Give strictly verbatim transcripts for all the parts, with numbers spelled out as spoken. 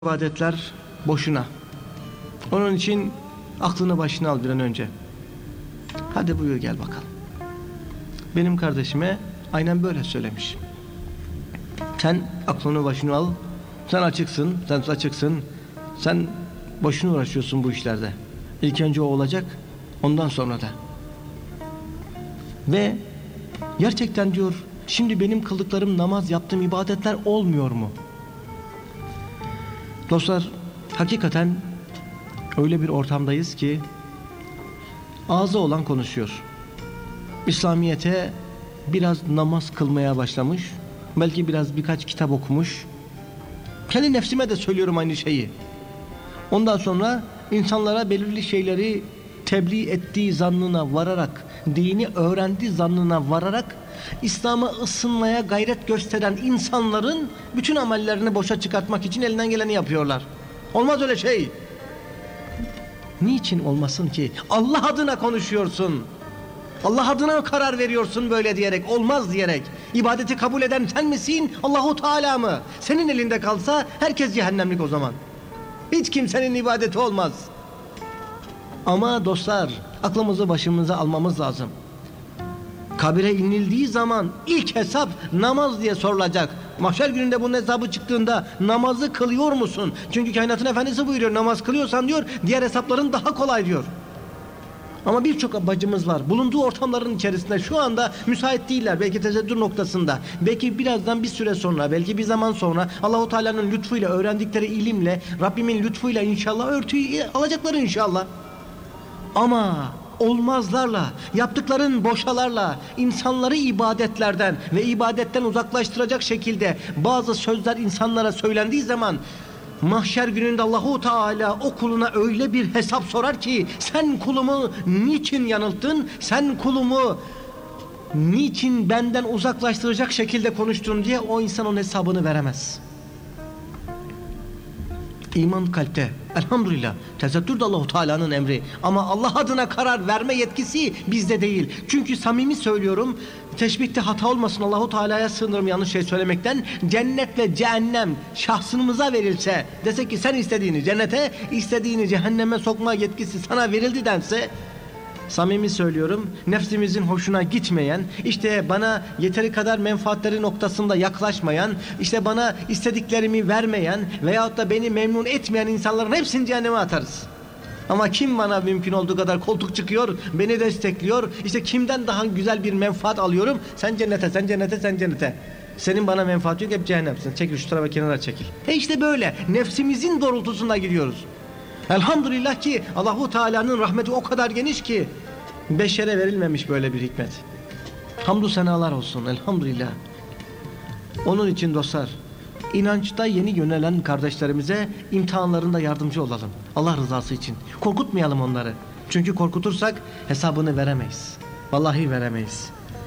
ibadetler boşuna. Onun için aklını başına al bir an önce. Hadi buyur gel bakalım. Benim kardeşime aynen böyle söylemiş. Sen aklını başına al. Sen açıksın, sen açıksın. Sen boşuna uğraşıyorsun bu işlerde. İlk önce o olacak, ondan sonra da. Ve gerçekten diyor, şimdi benim kıldıklarım, namaz, yaptığım ibadetler olmuyor mu? Dostlar, hakikaten öyle bir ortamdayız ki ağzı olan konuşuyor. İslamiyet'e biraz namaz kılmaya başlamış. Belki biraz birkaç kitap okumuş. Kendi nefsime de söylüyorum aynı şeyi. Ondan sonra insanlara belirli şeyleri tebliğ ettiği zannına vararak, dini öğrendiği zannına vararak İslam'a ısınmaya gayret gösteren insanların bütün amellerini boşa çıkartmak için elinden geleni yapıyorlar. Olmaz öyle şey. Niçin olmasın ki? Allah adına konuşuyorsun. Allah adına karar veriyorsun böyle diyerek, olmaz diyerek. İbadeti kabul eden sen misin, Allahu Teala mı? Senin elinde kalsa herkes cehennemlik o zaman. Hiç kimsenin ibadeti olmaz. Ama dostlar, aklımızı başımıza almamız lazım. Kabire inildiği zaman ilk hesap namaz diye sorulacak. Mahşer gününde bunun hesabı çıktığında namazı kılıyor musun? Çünkü kainatın efendisi buyuruyor, namaz kılıyorsan diyor, diğer hesapların daha kolay diyor. Ama birçok bacımız var. Bulunduğu ortamların içerisinde şu anda müsait değiller. Belki tezettür noktasında. Belki birazdan bir süre sonra, belki bir zaman sonra Allahu Teala'nın lütfuyla, öğrendikleri ilimle, Rabbimin lütfuyla inşallah örtüyü alacaklar inşallah. Ama olmazlarla, yaptıkların boşalarla, insanları ibadetlerden ve ibadetten uzaklaştıracak şekilde bazı sözler insanlara söylendiği zaman mahşer gününde Allahu Teala o kuluna öyle bir hesap sorar ki sen kulumu niçin yanılttın? Sen kulumu niçin benden uzaklaştıracak şekilde konuştun diye o insan onun hesabını veremez. İman kalpte. Elhamdülillah. Tezettür de Allahu Teala'nın emri. Ama Allah adına karar verme yetkisi bizde değil. Çünkü samimi söylüyorum, teşbihte hata olmasın, Allahu Teala'ya sığınırım yanlış şey söylemekten. Cennet ve cehennem şahsımıza verilse, desek ki sen istediğini cennete, istediğini cehenneme sokma yetkisi sana verildi dense, samimi söylüyorum, nefsimizin hoşuna gitmeyen, işte bana yeteri kadar menfaatleri noktasında yaklaşmayan, işte bana istediklerimi vermeyen veyahut da beni memnun etmeyen insanların hepsini cehenneme atarız. Ama kim bana mümkün olduğu kadar koltuk çıkıyor, beni destekliyor, işte kimden daha güzel bir menfaat alıyorum, sen cennete, sen cennete, sen cennete. Senin bana menfaat yok, hep cehennemsin. Çekil şu tarafa, kenara çekil. E işte böyle nefsimizin doğrultusunda gidiyoruz. Elhamdülillah ki Allahu Teala'nın rahmeti o kadar geniş ki beşere verilmemiş böyle bir hikmet. Hamdü senalar olsun elhamdülillah. Onun için dostlar, inançta yeni yönelen kardeşlerimize imtihanlarında yardımcı olalım. Allah rızası için. Korkutmayalım onları. Çünkü korkutursak hesabını veremeyiz. Vallahi veremeyiz.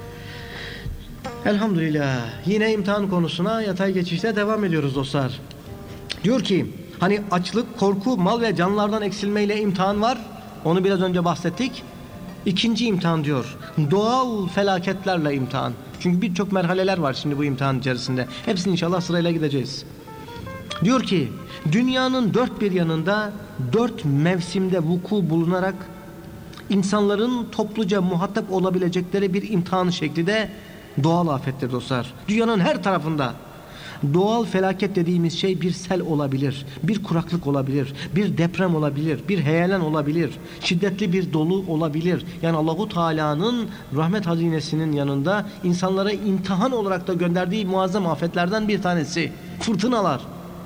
Elhamdülillah. Yine imtihan konusuna yatay geçişte devam ediyoruz dostlar. Diyor ki, hani açlık, korku, mal ve canlardan eksilmeyle imtihan var. Onu biraz önce bahsettik. İkinci imtihan diyor, doğal felaketlerle imtihan. Çünkü birçok merhaleler var şimdi bu imtihan içerisinde. Hepsini inşallah sırayla gideceğiz. Diyor ki, dünyanın dört bir yanında dört mevsimde vuku bulunarak insanların topluca muhatap olabilecekleri bir imtihan şekli de doğal afettir dostlar. Dünyanın her tarafında. Doğal felaket dediğimiz şey bir sel olabilir, bir kuraklık olabilir, bir deprem olabilir, bir heyelan olabilir, şiddetli bir dolu olabilir. Yani Allahu Teala'nın rahmet hazinesinin yanında insanlara imtihan olarak da gönderdiği muazzam afetlerden bir tanesi. Fırtınalar.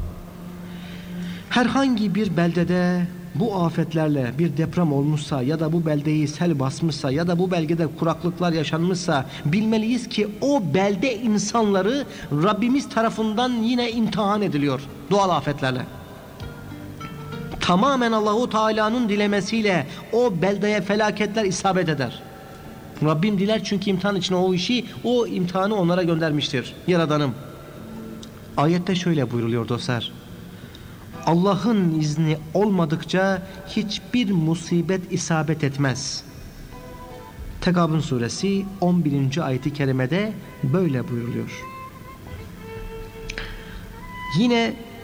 Herhangi bir beldede bu afetlerle bir deprem olmuşsa ya da bu beldeyi sel basmışsa ya da bu bölgede kuraklıklar yaşanmışsa bilmeliyiz ki o belde insanları Rabbimiz tarafından yine imtihan ediliyor doğal afetlerle. Tamamen Allahu Teala'nın dilemesiyle o beldeye felaketler isabet eder. Rabbim diler çünkü imtihan için o işi, o imtihanı onlara göndermiştir. Yaradanım. Ayette şöyle buyruluyor dostlar. Allah'ın izni olmadıkça hiçbir musibet isabet etmez. Tegabun suresi on birinci ayet-i kerimede böyle buyruluyor. Yine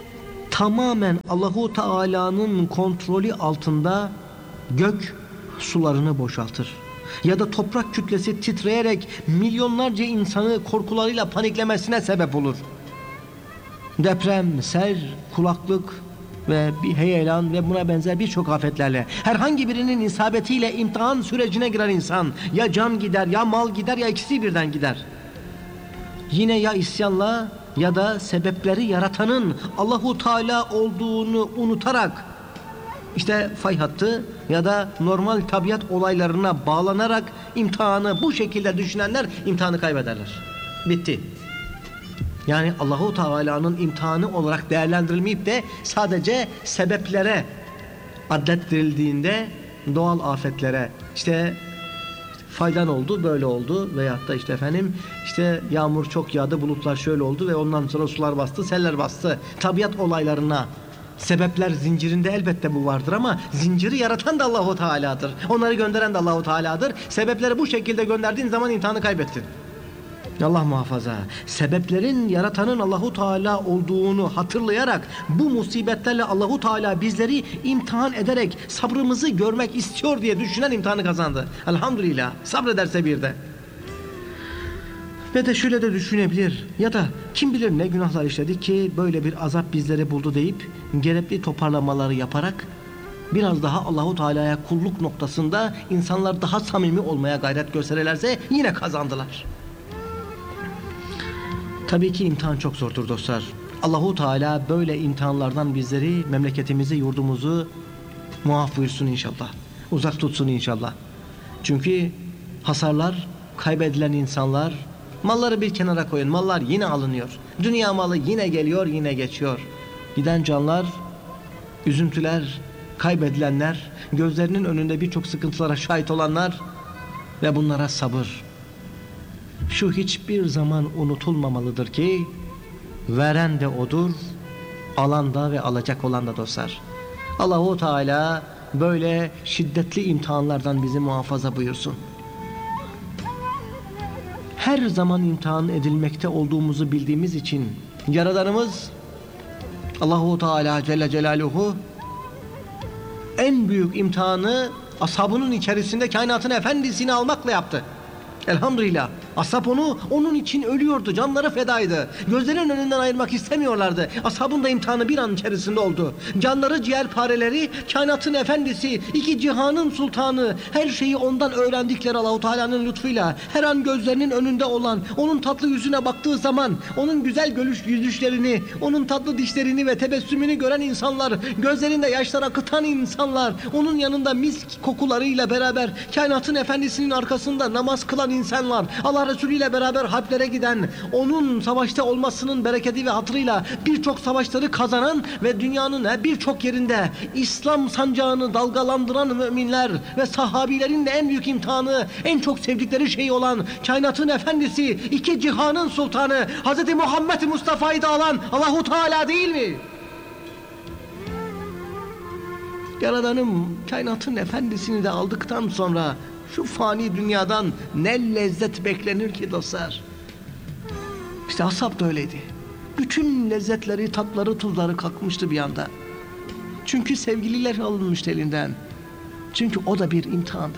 tamamen Allahu Teala'nın kontrolü altında gök sularını boşaltır. Ya da toprak kütlesi titreyerek milyonlarca insanı korkularıyla paniklemesine sebep olur. Deprem, sel, kulaklık ve bir heyelan ve buna benzer birçok afetlerle herhangi birinin isabetiyle imtihan sürecine girer insan. Ya can gider, ya mal gider, ya ikisi birden gider. Yine ya isyanla ya da sebepleri yaratanın Allahu Teala olduğunu unutarak, işte fay hattı ya da normal tabiat olaylarına bağlanarak imtihanı bu şekilde düşünenler imtihanı kaybederler. Bitti. Yani Allahu Teala'nın imtihanı olarak değerlendirilmeyip de sadece sebeplere adlettirildiğinde doğal afetlere, işte faydan oldu, böyle oldu veyahut da işte efendim işte yağmur çok yağdı, bulutlar şöyle oldu ve ondan sonra sular bastı, seller bastı. Tabiat olaylarına sebepler zincirinde elbette bu vardır ama zinciri yaratan da Allahu Teala'dır. Onları gönderen de Allahu Teala'dır. Sebepleri bu şekilde gönderdiğin zaman imtihanı kaybettin. Allah muhafaza. Sebeplerin yaratanın Allahu Teala olduğunu hatırlayarak bu musibetlerle Allahu Teala bizleri imtihan ederek sabrımızı görmek istiyor diye düşünen imtihanı kazandı. Elhamdülillah. Sabrederse bir de. Ve de şöyle de düşünebilir ya da kim bilir ne günahlar işledik ki böyle bir azap bizleri buldu deyip gerekli toparlamaları yaparak biraz daha Allahu Teala'ya kulluk noktasında insanlar daha samimi olmaya gayret gösterirlerse yine kazandılar. Tabii ki imtihan çok zordur dostlar. Allahu Teala böyle imtihanlardan bizleri, memleketimizi, yurdumuzu muaf buyursun inşallah. Uzak tutsun inşallah. Çünkü hasarlar, kaybedilen insanlar, malları bir kenara koyun. Mallar yine alınıyor. Dünya malı yine geliyor, yine geçiyor. Giden canlar, üzüntüler, kaybedilenler, gözlerinin önünde birçok sıkıntılara şahit olanlar ve bunlara sabır. Şu hiçbir zaman unutulmamalıdır ki veren de odur, alan da ve alacak olan da dostlar. Allahu Teala böyle şiddetli imtihanlardan bizi muhafaza buyursun. Her zaman imtihan edilmekte olduğumuzu bildiğimiz için Yaradanımız Allahu Teala Celle Celaluhu en büyük imtihanı ashabının içerisinde kainatın efendisini almakla yaptı. Elhamdülillah. Ashab onu onun için ölüyordu. Canları fedaydı. Gözlerinin önünden ayırmak istemiyorlardı. Ashabın da imtihanı bir an içerisinde oldu. Canları ciğerpareleri, kainatın efendisi, iki cihanın sultanı, her şeyi ondan öğrendikleri Allahu Teala'nın lütfuyla her an gözlerinin önünde olan, onun tatlı yüzüne baktığı zaman, onun güzel gülüş yüzüşlerini, onun tatlı dişlerini ve tebessümünü gören insanlar, gözlerinde yaşlar akıtan insanlar, onun yanında misk kokularıyla beraber kainatın efendisinin arkasında namaz kılan insanlar, Allah Resulü ile beraber harplere giden, onun savaşta olmasının bereketi ve hatırıyla birçok savaşları kazanan ve dünyanın birçok yerinde İslam sancağını dalgalandıran müminler ve sahabilerin de en büyük imtihanı, en çok sevdikleri şey olan kainatın efendisi, iki cihanın sultanı Hz. Muhammed Mustafa'yı da alan Allahu Teala değil mi? Yaradanım kainatın efendisini de aldıktan sonra şu fani dünyadan ne lezzet beklenir ki dostlar. İşte ashab da öyleydi. Bütün lezzetleri, tatları, tuzları kalkmıştı bir anda. Çünkü sevgililer alınmıştı elinden. Çünkü o da bir imtihandı.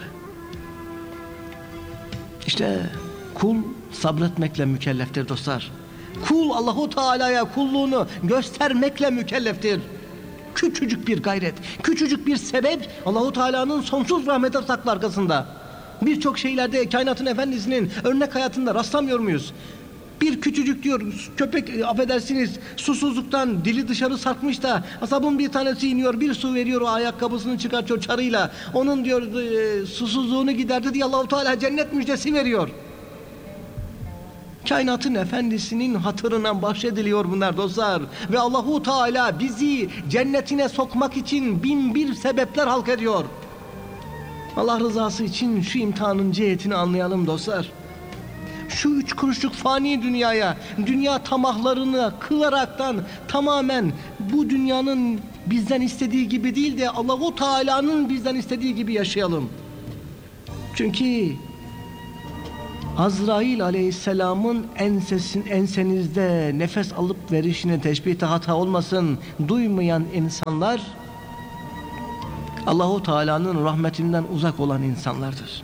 İşte kul sabretmekle mükelleftir dostlar. Kul Allahu Teala'ya kulluğunu göstermekle mükelleftir. Küçücük bir gayret, küçücük bir sebep Allahu Teala'nın sonsuz rahmeti saklı arkasında. Birçok şeylerde kainatın efendisinin örnek hayatında rastlamıyor muyuz? Bir küçücük diyor köpek, affedersiniz, susuzluktan dili dışarı sarkmış da ashabın bir tanesi iniyor, bir su veriyor, o ayakkabısını çıkartıyor çarıyla. Onun diyor e, susuzluğunu giderdi diye Allahu Teala cennet müjdesi veriyor. Kainatın efendisinin hatırına bahşediliyor bunlar dostlar. Ve Allahu Teala bizi cennetine sokmak için bin bir sebepler halk ediyor. Allah rızası için şu imtihanın cihetini anlayalım dostlar. Şu üç kuruşluk fani dünyaya, dünya tamahlarını kılaraktan tamamen bu dünyanın bizden istediği gibi değil de Allahu Teala'nın bizden istediği gibi yaşayalım. Çünkü Azrail aleyhisselamın ensesin, ensenizde nefes alıp verişine teşbihte hata olmasın duymayan insanlar Allahu Teala'nın rahmetinden uzak olan insanlardır.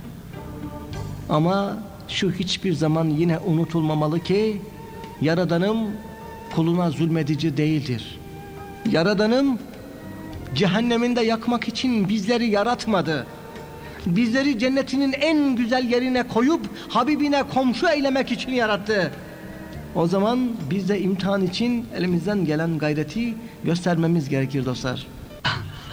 Ama şu hiçbir zaman yine unutulmamalı ki Yaradanım kuluna zulmedici değildir. Yaradanım cehenneminde yakmak için bizleri yaratmadı. Bizleri cennetinin en güzel yerine koyup Habibine komşu eylemek için yarattı. O zaman biz de imtihan için elimizden gelen gayreti göstermemiz gerekir dostlar.